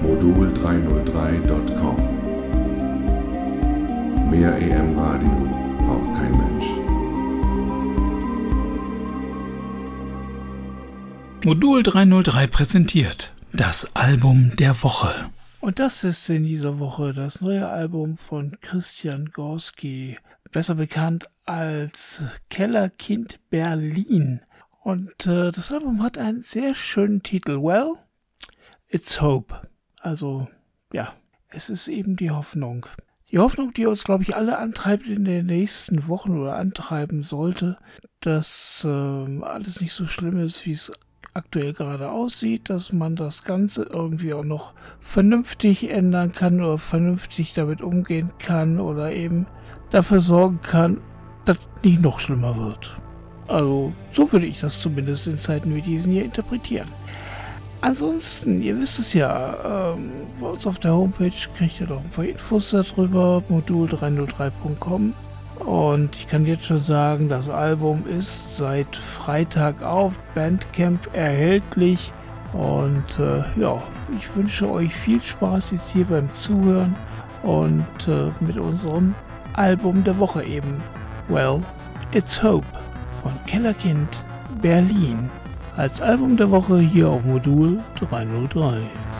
modul303.com. Mehr EM-Radio braucht kein Mensch. Modul 303 präsentiert das Album der Woche. Und das ist in dieser Woche das neue Album von Christian Gorski, besser bekannt als Kellerkind Berlin. Und das Album hat einen sehr schönen Titel. Well, it's hope. Also, ja, es ist eben die Hoffnung. Die Hoffnung, die uns, glaube ich, alle antreibt in den nächsten Wochen oder antreiben sollte, dass alles nicht so schlimm ist, wie es aktuell gerade aussieht, dass man das Ganze irgendwie auch noch vernünftig ändern kann oder vernünftig damit umgehen kann oder eben dafür sorgen kann, dass es nicht noch schlimmer wird. Also, so würde ich das zumindest in Zeiten wie diesen hier interpretieren. Ansonsten, ihr wisst es ja, bei uns auf der Homepage kriegt ihr noch ein paar Infos darüber, modul303.com. Und ich kann jetzt schon sagen, das Album ist seit Freitag auf Bandcamp erhältlich. Und ja, ich wünsche euch viel Spaß jetzt hier beim Zuhören und mit unserem Album der Woche eben. Well, it's hope von Kellerkind Berlin. Als Album der Woche hier auf Modul 303.